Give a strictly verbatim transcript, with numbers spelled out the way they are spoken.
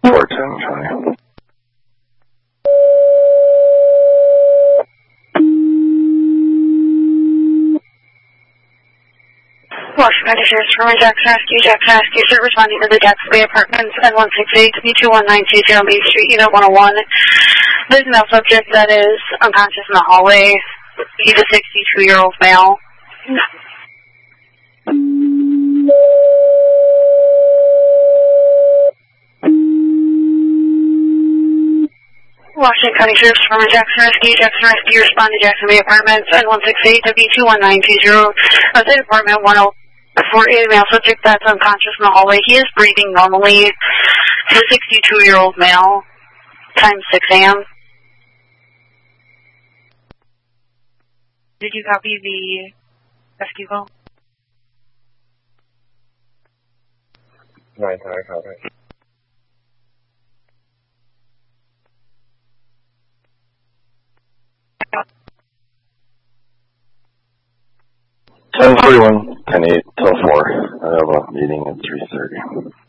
four ten, County. Washington County Sheriff's Department, Jackson Rescue, Jackson Rescue, sir, responding to the Jackson Bay Apartments at one six eight W two one nine two zero Main Street, Unit one oh one. There's a male subject that is unconscious in the hallway. He's a sixty-two-year-old male. Washington County Sheriff's Department, Jackson Rescue, Jackson Rescue, respond to Jackson Bay Apartments at one six eight W two one nine two zero. State Department one oh four, a male subject that's unconscious in the hallway. He is breathing normally. He's a sixty-two-year-old male. Time six A M Did you copy the rescue call? nine ten, copy. ten forty-one, ten eight till four. I have a meeting at three thirty.